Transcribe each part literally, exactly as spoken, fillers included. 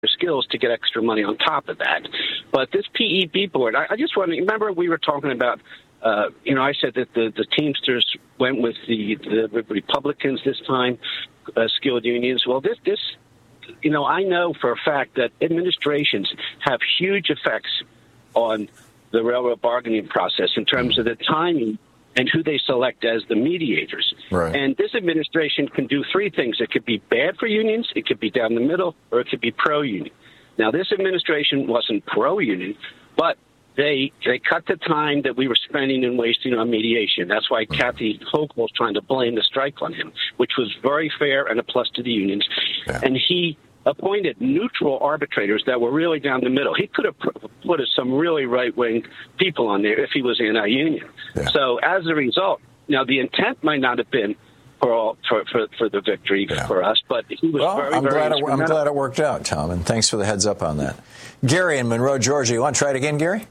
skills to get extra money on top of that. But this P E B board, I, I just want to remember we were talking about, uh, you know, I said that the, the Teamsters went with the, the Republicans this time, uh, skilled unions. Well, this, this, you know, I know for a fact that administrations have huge effects on the railroad bargaining process in terms of the timing and who they select as the mediators. Right. And this administration can do three things. It could be bad for unions, it could be down the middle, or it could be pro-union. Now, this administration wasn't pro-union, but they they cut the time that we were spending and wasting on mediation. That's why Kathy Hochul was trying to blame the strike on him, which was very fair and a plus to the unions. Yeah. And he appointed neutral arbitrators that were really down the middle. He could have put some really right-wing people on there if he was anti-union. Yeah. So as a result, now the intent might not have been for all, for, for, for the victory yeah. for us, but he was well, very, I'm very glad it, I'm glad it worked out, Tom, and thanks for the heads up on that. Gary in Monroe, Georgia. You want to try it again, Gary?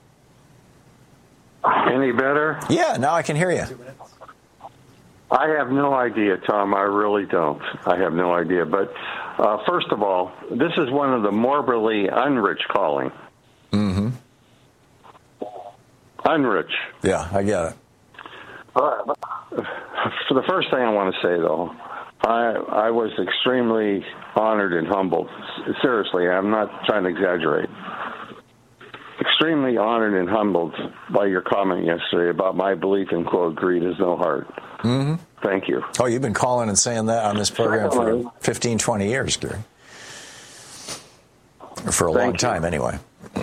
Any better? Yeah, now I can hear you. I have no idea, Tom. I really don't. I have no idea. But uh, first of all, this is one of the morbidly unrich calling. Mm-hmm. Unrich. Yeah, I get it. Uh, for the first thing I want to say, though, I I was extremely honored and humbled. Seriously, I'm not trying to exaggerate. Extremely honored and humbled by your comment yesterday about my belief in, quote, greed has no heart. Mm-hmm. Thank you. Oh, you've been calling and saying that on this program for fifteen, twenty years, Gary. For a long time, anyway.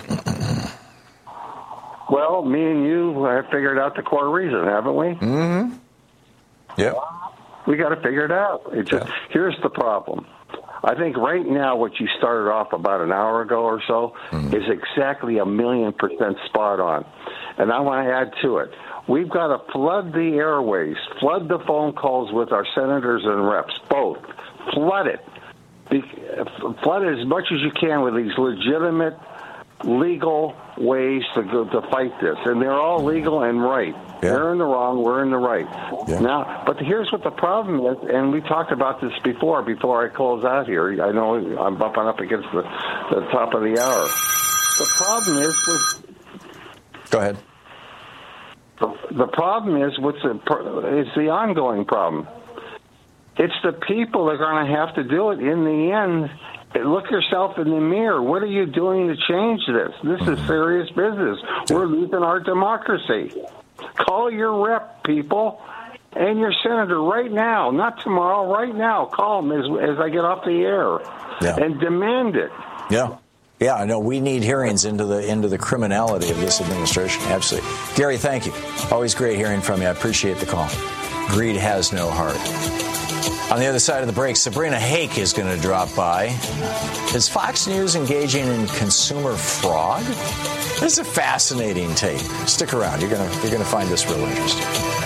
Well, me and you have figured out the core reason, haven't we? Mm-hmm. Yep. We got to figure it out. It just, yeah. Here's the problem. I think right now what you started off about an hour ago or so mm-hmm. is exactly a million percent spot on. And I want to add to it. We've got to flood the airways, flood the phone calls with our senators and reps, both. Flood it. Be, flood it as much as you can with these legitimate, legal ways to go, to fight this. And they're all legal and right. Yeah. They're in the wrong, we're in the right. Yeah. Now, but here's what the problem is, and we talked about this before, before I close out here. I know I'm bumping up against the, the top of the hour. The problem is with... Go ahead. The, the problem is what's the, it's the ongoing problem. It's the people that are going to have to do it in the end. Look yourself in the mirror. What are you doing to change this? This is serious business. We're losing our democracy. Call your rep, people, and your senator right now, not tomorrow, right now. Call them as, as I get off the air yeah. and demand it. Yeah. Yeah, I know. We need hearings into the into the criminality of this administration. Absolutely. Gary, thank you. Always great hearing from you. I appreciate the call. Greed has no heart. On the other side of the break, Sabrina Hake is going to drop by. Is Fox News engaging in consumer fraud? This is a fascinating take. Stick around. You're going to you're going to find this real interesting.